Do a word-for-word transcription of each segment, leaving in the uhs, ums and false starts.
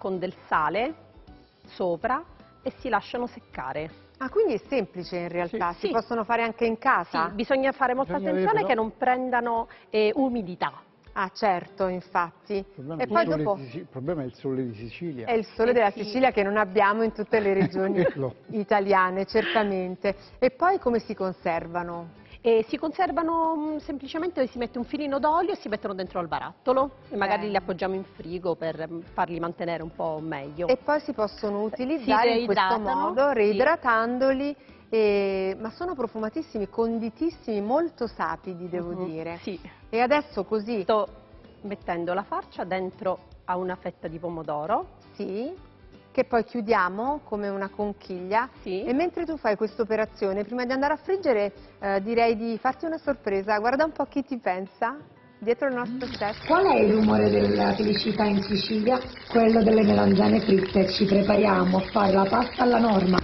con del sale sopra e si lasciano seccare. Ah, quindi è semplice in realtà, Sì, si sì. possono fare anche in casa? Sì, bisogna fare molta Bisogna attenzione avere che però- non prendano eh, umidità. Ah, certo, infatti. Il problema, E è il poi sole dopo di Sici- il problema è il sole di Sicilia. è il sole Eh, della sì. Sicilia che non abbiamo in tutte le regioni Quello. italiane, certamente. E poi come si conservano? E si conservano mh, semplicemente, si mette un filino d'olio e si mettono dentro al barattolo e magari Bene. li appoggiamo in frigo per mh, farli mantenere un po' meglio. E poi si possono utilizzare Si in questo reidratano, modo, sì. reidratandoli, e- ma sono profumatissimi, conditissimi, molto sapidi, devo Mhm, dire. Sì. E adesso così, Sto mettendo la farcia dentro a una fetta di pomodoro. sì, che poi chiudiamo come una conchiglia. Sì. E mentre tu fai questa operazione, prima di andare a friggere, eh, direi di farti una sorpresa. Guarda un po' chi ti pensa, dietro il nostro chef. Qual è il rumore della felicità in Sicilia? Quello delle melanzane fritte. Ci prepariamo a fare la pasta alla norma.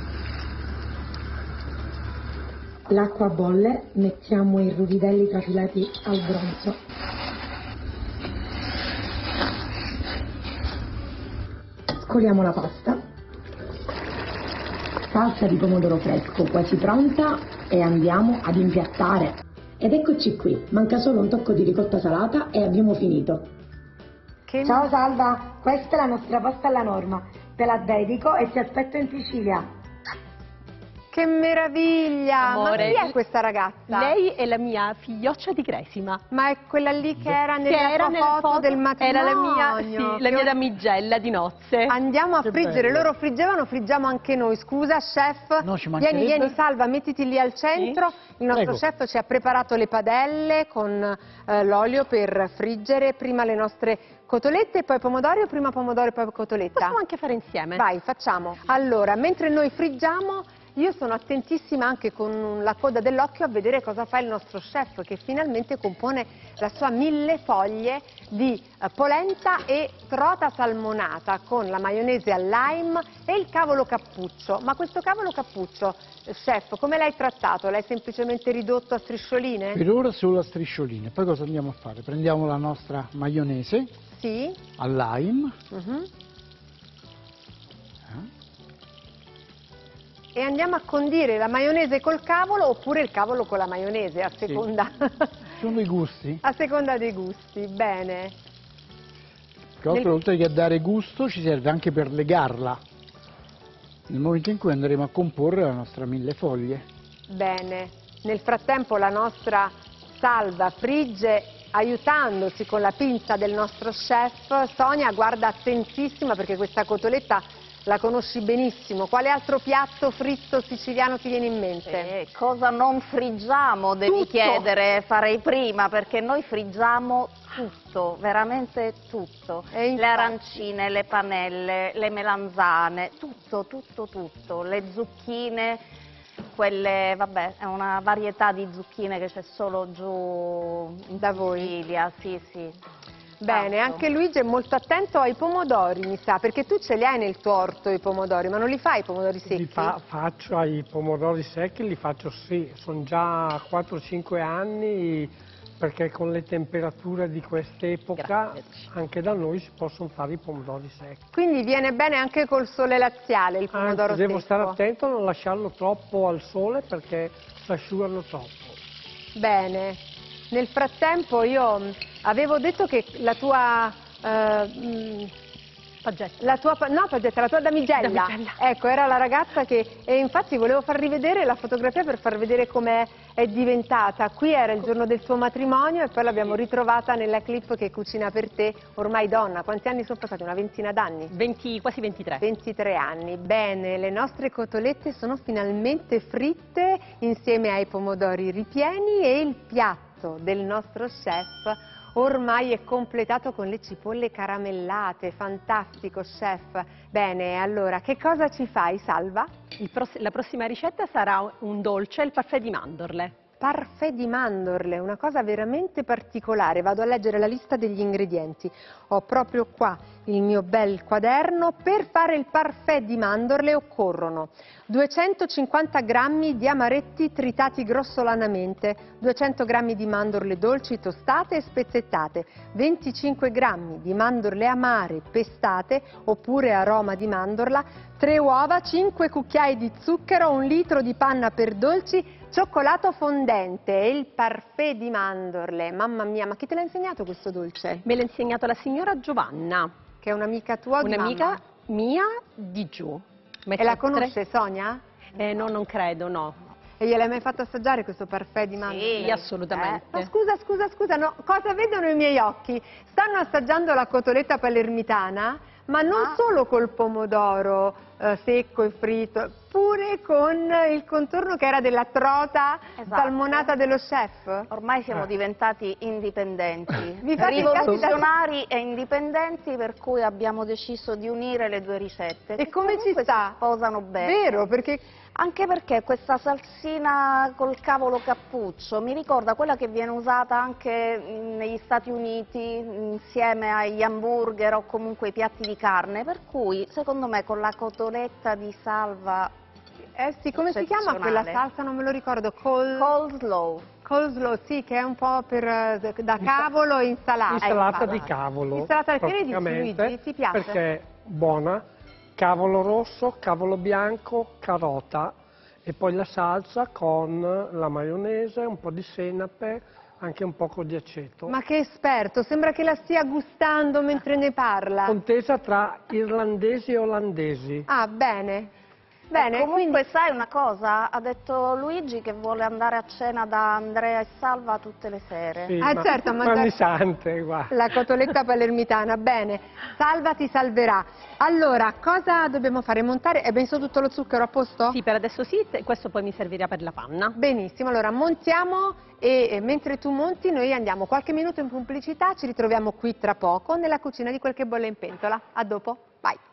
L'acqua bolle, mettiamo i ruvidelli trafilati al bronzo. Scoliamo la pasta. Salsa di pomodoro fresco quasi pronta e andiamo ad impiattare. Ed eccoci qui, manca solo un tocco di ricotta salata e abbiamo finito. Che Ciao Salva, questa è la nostra pasta alla norma. Te la dedico e ti aspetto in Sicilia. Che meraviglia! Amore, Ma chi è questa ragazza? Lei è la mia figlioccia di Cresima. Ma è quella lì che era Che nella era tua nella foto, del matrimonio? Era la mia, sì, la Che mia ho- damigella di nozze. Andiamo a Che friggere, bello. loro friggevano, friggiamo anche noi. Scusa, chef. No, ci vieni, mancherebbe. vieni, Salva, mettiti lì al centro. Il nostro Prego. chef ci ha preparato le padelle con eh, l'olio per friggere prima le nostre cotolette e poi pomodori, o prima pomodori e poi cotoletta? Possiamo anche fare insieme. Vai, facciamo. Allora, mentre noi friggiamo, io sono attentissima anche con la coda dell'occhio a vedere cosa fa il nostro chef, che finalmente compone la sua mille foglie di eh, polenta e trota salmonata con la maionese al lime e il cavolo cappuccio. Ma questo cavolo cappuccio, eh, chef, come l'hai trattato? L'hai semplicemente ridotto a striscioline? Per ora solo a striscioline. Poi cosa andiamo a fare? Prendiamo la nostra maionese Sì. al lime. Mhm. eh, E andiamo a condire la maionese col cavolo oppure il cavolo con la maionese, a seconda, Sono i gusti. a seconda dei gusti. Bene. Che oltre, Nel- oltre che a dare gusto ci serve anche per legarla. Nel momento in cui andremo a comporre la nostra mille foglie. Bene, nel frattempo la nostra Salva frigge aiutandosi con la pinza del nostro chef. Sonia, guarda attentissima perché questa cotoletta la conosci benissimo. Quale altro piatto fritto siciliano ti viene in mente? Eh, cosa non friggiamo, devi Tutto. chiedere, farei prima, perché noi friggiamo tutto, veramente tutto. E infatti- Le arancine, le panelle, le melanzane, tutto, tutto, tutto. Le zucchine, quelle, vabbè, è una varietà di zucchine che c'è solo giù in Da voi? Sicilia, sì, sì. Bene, Tanto. anche Luigi è molto attento ai pomodori, mi sa, perché tu ce li hai nel tuo orto i pomodori, ma non li fai i pomodori secchi? Li fa- faccio ai pomodori secchi, li faccio sì, sono già quattro cinque anni perché con le temperature di quest'epoca Grazie. anche da noi si possono fare i pomodori secchi. Quindi viene bene anche col sole laziale il pomodoro Anzi, devo secco? stare attento a non lasciarlo troppo al sole perché si asciugano troppo. Bene, nel frattempo io mh, avevo detto che la tua, eh, mh, Pagetta. la tua, pa- no Pagetta, la tua damigella, Damigella. ecco, era la ragazza che, e infatti volevo far rivedere la fotografia per far vedere come è diventata. Qui era il giorno del tuo matrimonio e poi l'abbiamo ritrovata nella clip che cucina per te, ormai donna. Quanti anni sono passati? Una ventina d'anni? venti, quasi ventitré. ventitré anni. Bene, le nostre cotolette sono finalmente fritte insieme ai pomodori ripieni e il piatto del nostro chef ormai è completato con le cipolle caramellate. Fantastico, chef. Bene, allora, che cosa ci fai, Salva? Il pros- la prossima ricetta sarà un dolce, il parfait di mandorle. Parfait di mandorle, una cosa veramente particolare. Vado a leggere la lista degli ingredienti. Ho proprio qua il mio bel quaderno. Per fare il parfait di mandorle occorrono duecentocinquanta grammi di amaretti tritati grossolanamente, duecento grammi di mandorle dolci tostate e spezzettate, venticinque grammi di mandorle amare pestate oppure aroma di mandorla, tre uova, cinque cucchiai di zucchero, un litro di panna per dolci, cioccolato fondente e il parfait di mandorle. Mamma mia, ma chi te l'ha insegnato questo dolce? Me l'ha insegnato la signora Giovanna, Che è un'amica tua o di un'amica mamma? mia di giù. E la conosce Sonia? Eh, no, non credo, no. E gliel'hai mai fatto assaggiare questo parfait di mandorle? Sì, assolutamente. Ma scusa, scusa, scusa, no, cosa vedono i miei occhi? Stanno assaggiando la cotoletta palermitana, ma non Ah. solo col pomodoro eh, secco e fritto, pure con il contorno che era della trota Esatto. salmonata dello chef. Ormai siamo Eh. diventati indipendenti, Vi fate i cazzi da- rivoluzionari e indipendenti, per cui abbiamo deciso di unire le due ricette. E che come ci comunque sta? Si sposano bene. Vero, perché Anche perché questa salsina col cavolo cappuccio mi ricorda quella che viene usata anche mm, negli Stati Uniti insieme agli hamburger o comunque ai piatti di carne, per cui secondo me con la cotoletta di salva eh sì, come si chiama quella eccezionale. salsa? Non me lo ricordo. Col... coleslaw. Coleslaw, sì, che è un po' per, eh, da cavolo e insalata. Insalata Eh, di cavolo. Insalata, che ne dici, praticamente, Luigi? Ti piace? Perché è buona, cavolo rosso, cavolo bianco, carota e poi la salsa con la maionese, un po' di senape, anche un poco di aceto. Ma che esperto, sembra che la stia gustando mentre ne parla. Contesa tra irlandesi e olandesi. Ah, bene. Bene, E comunque quindi sai una cosa? Ha detto Luigi che vuole andare a cena da Andrea e Salva tutte le sere. Sì, Ah, ma- certo, ma- Manni sante, guarda. la cotoletta palermitana, bene. Salva ti salverà. Allora, cosa dobbiamo fare? Montare? È messo tutto lo zucchero a posto? Sì, per adesso sì, te- questo poi mi servirà per la panna. Benissimo, allora montiamo e, e mentre tu monti noi andiamo qualche minuto in pubblicità, ci ritroviamo qui tra poco nella cucina di Quel che bolle in pentola. A dopo, vai!